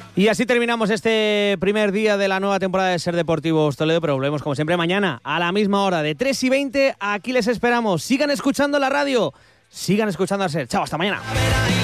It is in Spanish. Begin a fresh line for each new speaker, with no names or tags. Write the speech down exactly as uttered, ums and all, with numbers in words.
Y así terminamos este primer día de la nueva temporada de Ser Deportivos Toledo, pero volvemos como siempre mañana a la misma hora de tres y veinte. Aquí les esperamos. Sigan escuchando la radio, sigan escuchando a Ser. Chao, hasta mañana.